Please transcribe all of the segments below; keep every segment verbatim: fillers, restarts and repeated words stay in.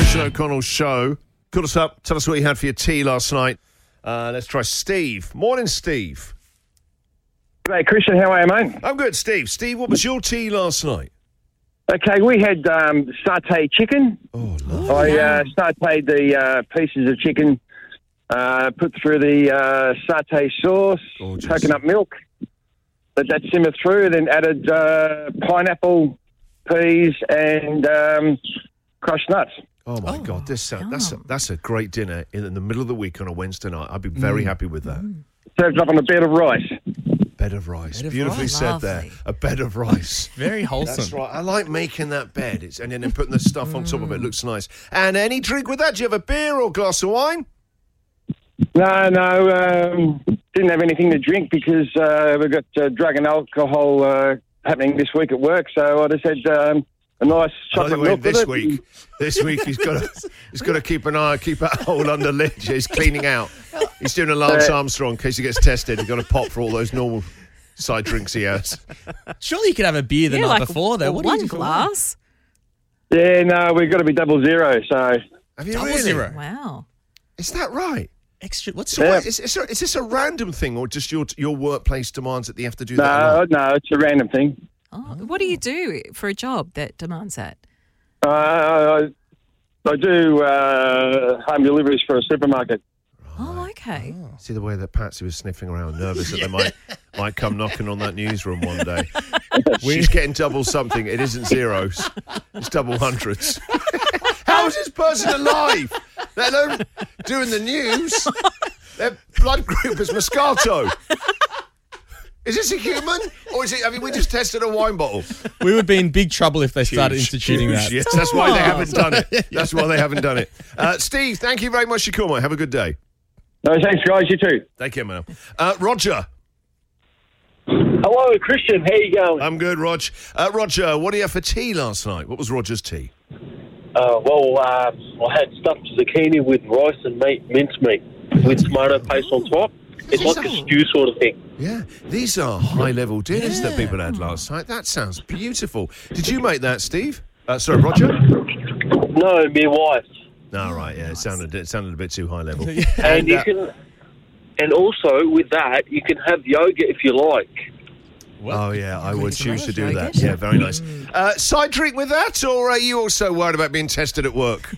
Christian O'Connell Show. Call us up. Tell us what you had for your tea last night. Uh, let's try Steve. Morning, Steve. Hey, Christian, how are you, mate? I'm good, Steve. Steve, what was your tea last night? Okay, we had um, satay chicken. Oh, lovely. I uh, sauteed the uh, pieces of chicken, uh, put through the uh, satay sauce, Gorgeous. coconut milk, let that simmer through, then added uh, pineapple, peas, and um, crushed nuts. Oh, my Oh, God. This sound, yum. that's, a, that's a great dinner in, in the middle of the week on a Wednesday night. I'd be very Mm. happy with that. Mm. Served up on a bed of rice. Bed of rice. Bed of Beautifully rice. said Lovely. there. A bed of rice. Very wholesome. That's right. I like making that bed. It's, and then putting the stuff on top of it. Looks nice. And any drink with that? Do you have a beer or a glass of wine? No, no, um, didn't have anything to drink because uh, we've got uh, drug and alcohol uh, happening this week at work, so I just had um, a nice By chocolate the way, milk with this it. week, this week he's got to he's got to keep an eye, keep that hole under lid. He's cleaning out. He's doing a Lance Uh, Armstrong in case he gets tested. He's got to pop for all those normal side drinks he has. Surely you could have a beer the yeah, night like before, though. What do one you do for glass. Yeah, no, we've got to be double zero, so... Have you Double really? zero. Wow. Is that right? Extra. What's So Yeah. wait, is, is, there- is this a random thing, or just your your workplace demands that you have to do that? a No, lot? no, it's a random thing. Oh, what do you do for a job that demands that? Uh, I, I do uh, home deliveries for a supermarket. Oh, okay. See the way that Patsy was sniffing around, nervous that they might might come knocking on that newsroom one day. She's getting double something. It isn't zeros. It's double hundreds. How is this person alive? Let alone doing the news. Their blood group is Moscato. Is this a human? Or is it, I mean, we just tested a wine bottle. We would be in big trouble if they started Huge, instituting huge, that. Yes, that's why they haven't done it. That's why they haven't done it. Uh, Steve, thank you very much for your call, mate. Have a good day. No, thanks, guys. You too. Take care, man. Uh, Roger. Hello, Christian. How you going? I'm good, Rog. Uh, Roger, what do you have for tea last night? What was Roger's tea? Uh, well, uh, I had stuffed zucchini with rice and meat, mincemeat, with tomato paste on top. It's like a stew sort of thing. Yeah, these are high-level dinners that people had last night. That sounds beautiful. Did you make that, Steve? Uh, sorry, Roger? No, my wife. No, right, yeah, it sounded, it sounded a bit too high-level. And you uh, can, and also with that, you can have yogurt if you like. Oh, yeah, I would choose to do yogurt. that. Yeah, very nice. Uh, side drink with that, or are you also worried about being tested at work?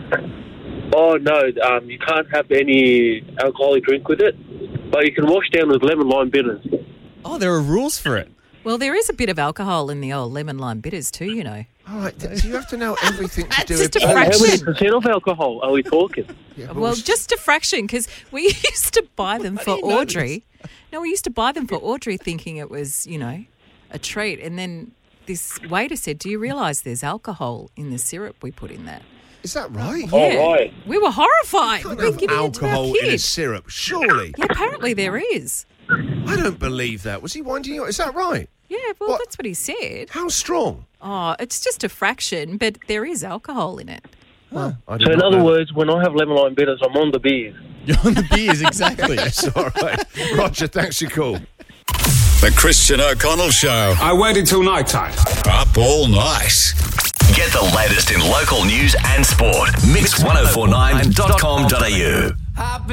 Oh no, um, you can't have any alcoholic drink with it, but you can wash down with lemon lime bitters. Oh, there are rules for it. Well, there is a bit of alcohol in the old lemon lime bitters too, you know. All right, do you have to know everything to do Just it? a How many fraction. percent of alcohol are we talking? Yeah, but Well, what's- just a fraction, because we used to buy them for do you know Audrey. No, we used to buy them for Audrey thinking it was, you know, a treat. And then this waiter said, do you realise there's alcohol in the syrup we put in that? is that right? Oh, Yeah. right. We were horrified. Can't We've been have giving it to our alcohol in a kids. syrup, surely. Yeah, apparently there is. I don't believe that. Was he winding you up? Is that right? Yeah, well, What? that's what he said. How strong? Oh, it's just a fraction, but there is alcohol in it. I did So in not other know that. words, when I have lemon lime bitters, I'm on the beers. You're on the beers, exactly. Yes, all right. Roger, thanks for your call. The Christian O'Connell Show. I waited till night time. Up all night. Get the latest in local news and sport. mix ten forty-nine dot com dot a u